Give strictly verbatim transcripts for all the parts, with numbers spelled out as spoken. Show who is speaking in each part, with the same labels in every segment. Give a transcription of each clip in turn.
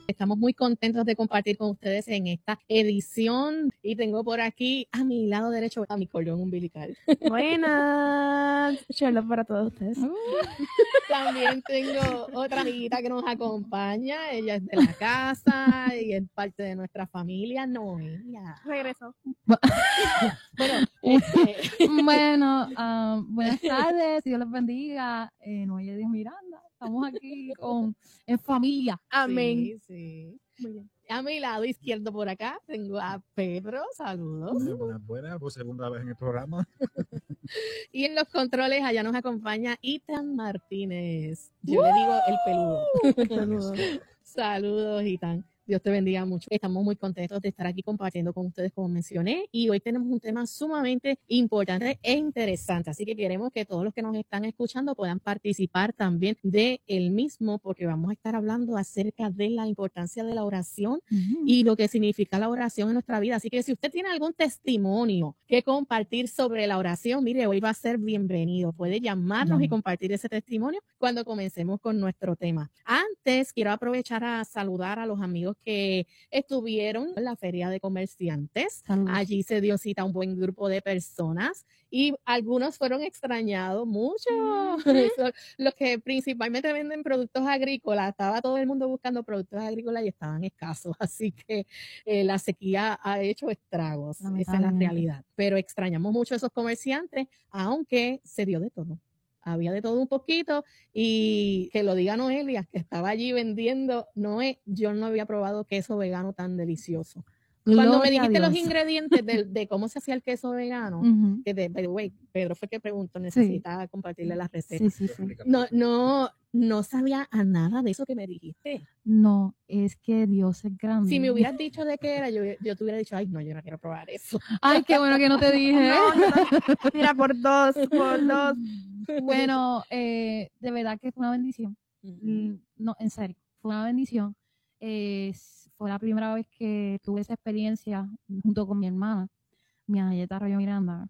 Speaker 1: Estamos muy contentos de compartir con ustedes en esta edición y tengo por aquí a mi lado derecho a mi cordón umbilical.
Speaker 2: Buenas, Charlotte para todos ustedes.
Speaker 1: Uh. También tengo otra amiguita que nos acompaña, ella es de la casa y es parte de nuestra familia, Noelia.
Speaker 2: Regreso.
Speaker 1: Bueno, este...
Speaker 3: bueno uh, buenas tardes, Dios les bendiga. Eh, Noelia Díaz Miranda, estamos aquí con, en familia.
Speaker 2: Amén.
Speaker 1: Sí, sí. Muy bien. A mi lado izquierdo por acá tengo a Pedro, saludos.
Speaker 4: Eh, buenas, buenas, por segunda vez en el programa.
Speaker 1: Y en los controles allá nos acompaña Itan Martínez. Yo ¡Uh! Le digo el peludo. Saludos, Itan. Dios te bendiga mucho. Estamos muy contentos de estar aquí compartiendo con ustedes, como mencioné, y hoy tenemos un tema sumamente importante e interesante. Así que queremos que todos los que nos están escuchando puedan participar también de el mismo, porque vamos a estar hablando acerca de la importancia de la oración uh-huh. y lo que significa la oración en nuestra vida. Así que si usted tiene algún testimonio que compartir sobre la oración, mire, hoy va a ser bienvenido. Puede llamarnos uh-huh. y compartir ese testimonio cuando comencemos con nuestro tema. Antes, quiero aprovechar a saludar a los amigos que estuvieron en la feria de comerciantes. Saludos. Allí se dio cita a un buen grupo de personas y algunos fueron extrañados, muchos. Mm-hmm. Los que principalmente venden productos agrícolas, estaba todo el mundo buscando productos agrícolas y estaban escasos, así que eh, la sequía ha hecho estragos, esa es la realidad. Pero extrañamos mucho a esos comerciantes, aunque se dio de todo. Había de todo un poquito y que lo diga Noelia, que estaba allí vendiendo. Noé, yo no había probado queso vegano tan delicioso. Cuando Gloria me dijiste los ingredientes de, de cómo se hacía el queso vegano, uh-huh. que de, by the way, Pedro fue el que preguntó, necesitaba sí. compartirle la receta. Sí, sí, sí. No, no, no sabía a nada de eso que me dijiste.
Speaker 3: No, es que Dios es grande.
Speaker 1: Si me hubieras dicho de qué era, yo, yo te hubiera dicho, ay, no, yo no quiero probar eso.
Speaker 3: Ay, qué bueno que no te dije.
Speaker 2: No, no, no. Mira, por dos, por dos.
Speaker 3: Bueno, eh, de verdad que fue una bendición. Uh-huh. No, en serio, fue una bendición. Eh, fue la primera vez que tuve esa experiencia junto con mi hermana, mi Ayeta Rayo Miranda.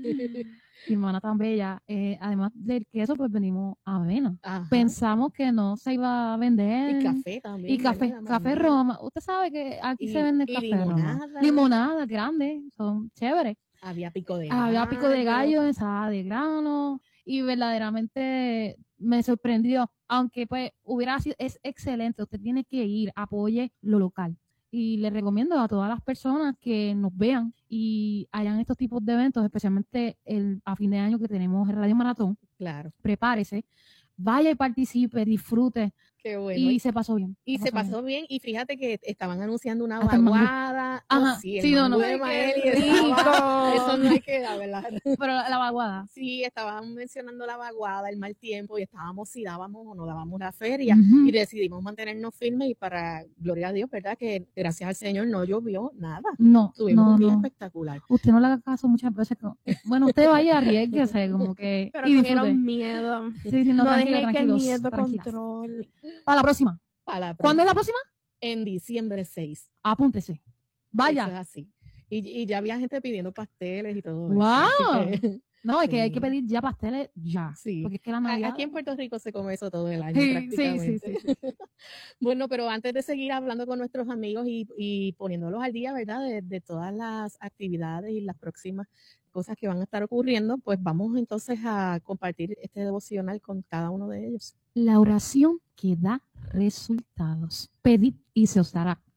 Speaker 3: Mi hermana tan bella. Eh, además del queso, pues venimos a avena. Ajá. Pensamos que no se iba a vender.
Speaker 1: Y café también.
Speaker 3: Y café, café Roma. Usted sabe que aquí y, se vende café
Speaker 1: limonada.
Speaker 3: Roma. Limonada grande, son chéveres.
Speaker 1: Había pico de gallo.
Speaker 3: Había pico de gallo, ensalada de grano. Y verdaderamente me sorprendió, aunque pues hubiera sido, es excelente, usted tiene que ir, apoye lo local. Y le recomiendo a todas las personas que nos vean y hayan estos tipos de eventos, especialmente el, a fin de año que tenemos el Radio Maratón.
Speaker 1: Claro.
Speaker 3: Prepárese, vaya y participe, disfrute.
Speaker 1: Qué bueno.
Speaker 3: Y se pasó bien.
Speaker 1: Y
Speaker 3: se
Speaker 1: se
Speaker 3: pasó
Speaker 1: pasó bien. bien. Y fíjate que estaban anunciando una
Speaker 3: Hasta
Speaker 1: vaguada.
Speaker 3: Ajá.
Speaker 1: Oh, sí,
Speaker 3: sí, no, no.
Speaker 1: De Maeli estaba, eso no hay que hablar.
Speaker 3: Pero la, la vaguada.
Speaker 1: Sí, estaban mencionando la vaguada, el mal tiempo, y estábamos si dábamos o no dábamos la feria. Uh-huh. Y decidimos mantenernos firmes y para, gloria a Dios, ¿verdad? Que gracias al Señor no llovió nada.
Speaker 3: No,
Speaker 1: Tuvimos
Speaker 3: no,
Speaker 1: un día
Speaker 3: no.
Speaker 1: espectacular.
Speaker 3: Usted no le haga caso muchas veces. Bueno, usted vaya y arriesguese, como que...
Speaker 2: Pero tuvieron miedo.
Speaker 3: Sí, sí, no,
Speaker 2: no
Speaker 3: dejen
Speaker 2: que el miedo control.
Speaker 3: Para la próxima.
Speaker 1: Para la próxima.
Speaker 3: ¿Cuándo es la próxima?
Speaker 1: En diciembre seis.
Speaker 3: Apúntese. Vaya.
Speaker 1: Eso es así. Y, y ya había gente pidiendo pasteles y todo
Speaker 3: ¡Wow!
Speaker 1: eso. Que,
Speaker 3: no, es
Speaker 1: sí.
Speaker 3: que hay que pedir ya pasteles ya.
Speaker 1: Sí.
Speaker 3: Porque es que la Navidad...
Speaker 1: Aquí en Puerto Rico se come eso todo el año
Speaker 3: sí,
Speaker 1: prácticamente.
Speaker 3: Sí, sí, sí.
Speaker 1: Bueno, pero antes de seguir hablando con nuestros amigos y, y poniéndolos al día, ¿verdad? De, de todas las actividades y las próximas cosas que van a estar ocurriendo, pues vamos entonces a compartir este devocional con cada uno de ellos.
Speaker 3: La oración que da resultados. Pedid y se os dará.